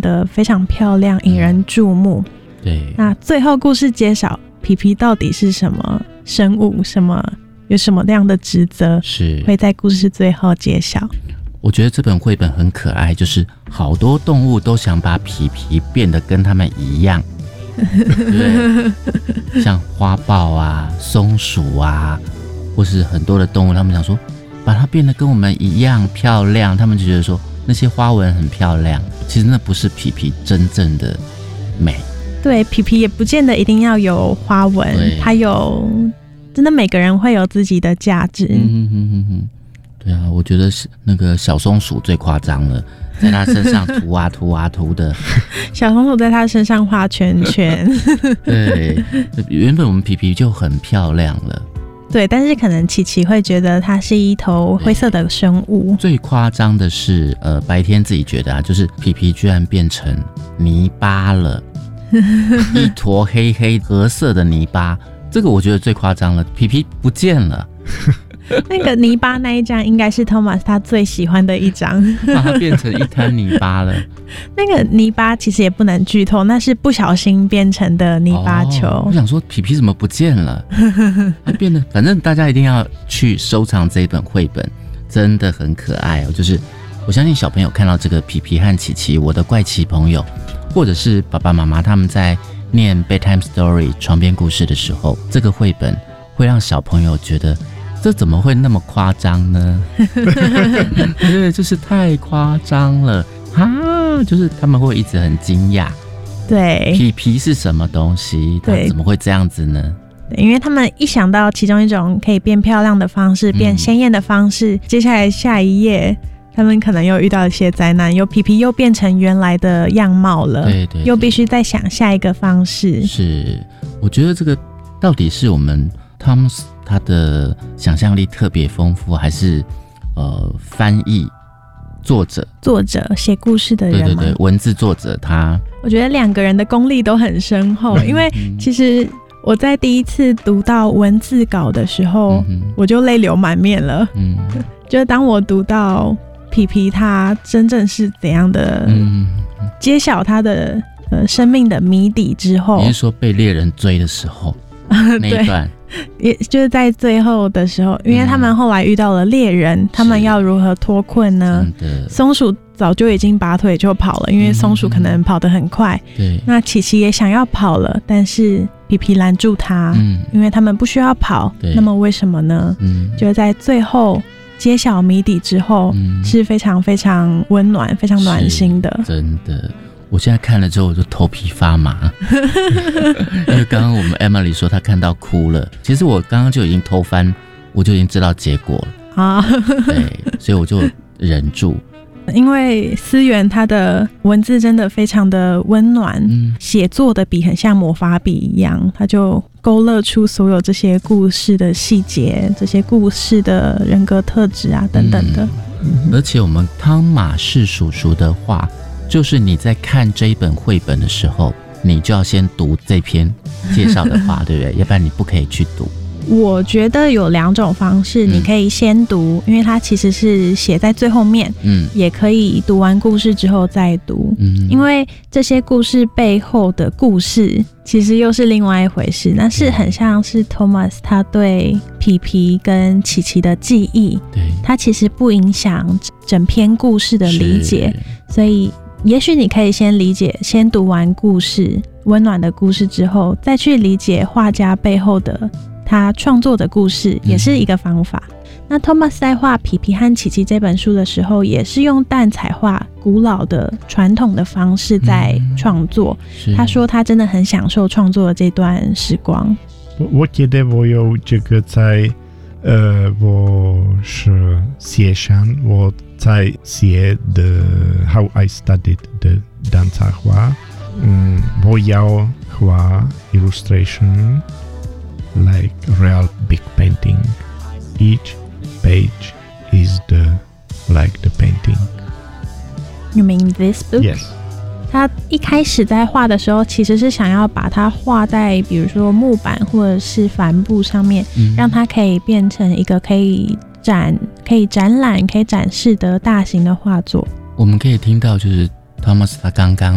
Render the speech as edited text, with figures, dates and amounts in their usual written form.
得非常漂亮，引人注目。 对， 那最后故事揭晓，皮皮到底是什么生物，有什么样的职责， 是会在故事最后揭晓。 我觉得这本绘本很可爱，就是好多动物都想把皮皮变得跟他们一样，对，像花豹啊、松鼠啊，或是很多的动物，他们想说把它变得跟我们一样漂亮，他们就觉得说那些花纹很漂亮，其实那不是皮皮真正的美。 对，皮皮也不见得一定要有花纹，它有真的每个人会有自己的价值。 对啊，我觉得是那个小松鼠最夸张了，在它身上涂啊涂啊涂的。 小松鼠在它身上画圈圈。 对，原本我们皮皮就很漂亮了。 对，但是可能琪琪会觉得它是一头灰色的生物。 最夸张的是，白天自己觉得啊，就是皮皮居然变成泥巴了，一坨黑黑褐色的泥巴，这个我觉得最夸张了，皮皮不见了。 那个泥巴那一张应该是 Thomas 他最喜欢的一张， 把它变成一滩泥巴了。 那个泥巴其实也不能剧透，那是不小心变成的泥巴球。 我想说皮皮怎么不见了？它变得，反正大家一定要去收藏这一本绘本，真的很可爱哦。就是我相信小朋友看到这个皮皮和琪琪，我的怪奇朋友，或者是爸爸妈妈他们在念 bedtime story 床边故事的时候，这个绘本会让小朋友觉得这怎么会那么夸张呢？对，就是太夸张了啊！就是他们会一直很惊讶， 对， 皮皮是什么东西？它怎么会这样子呢？ 对，因为他们一想到其中一种可以变漂亮的方式，变鲜艳的方式，接下来下一页他们可能又遇到一些灾难，皮皮又变成原来的样貌了，对，又必须再想下一个方式。是， 我觉得这个到底是我们Thomas他的想象力特别丰富，还是翻译作者写故事的人吗？ 对，文字作者他， 我觉得两个人的功力都很深厚，因为其实我在第一次读到文字稿的时候，我就泪流满面了。就当我读到皮皮他真正是怎样的揭晓他的生命的谜底之后， 你是说被猎人追的时候那一段？ 也就是在最后的时候，因为他们后来遇到了猎人，他们要如何脱困呢？松鼠早就已经拔腿就跑了，因为松鼠可能跑得很快。对，那琪琪也想要跑了，但是皮皮拦住他，因为他们不需要跑。那么为什么呢？就在最后揭晓谜底之后，是非常非常温暖、非常暖心的， 真的。我现在看了之后我就头皮发麻。因为刚刚我们 Emily 说她看到哭了，其实我刚刚就已经偷翻，我就已经知道结果了啊。对，所以我就忍住。 因为思源他的文字真的非常的温暖，写作的笔很像魔法笔一样，他就勾勒出所有这些故事的细节，这些故事的人格特质啊等等的。 而且我们汤马士叔叔的话，就是你在看这一本绘本的时候，你就要先读这篇介绍的话，对不对？要不然你不可以去读。 我觉得有两种方式，你可以先读，因为它其实是写在最后面，也可以读完故事之后再读，因为这些故事背后的故事其实又是另外一回事，那是很像是 Thomas 他对皮皮跟琪琪的记忆，他其实不影响整篇故事的理解，所以也许你可以先理解，先读完故事温暖的故事之后，再去理解画家背后的他创作的故事，也是一个方法。那 Thomas 在画皮皮和琪琪这本书的时候，也是用淡彩画古老的传统的方式在创作，他说他真的很享受创作的这段时光。 我觉得我有这个在我是写上我在写的 How I Studied 的淡彩画，我要画 illustration like real big painting. Each page is like the painting. You mean this book? Yes. 他一开始在画的时候，其实是想要把它画在比如说木板或者是帆布上面，让它可以变成一个可以展览、可以展示的大型的画作。 我们可以听到就是 Thomas 他刚刚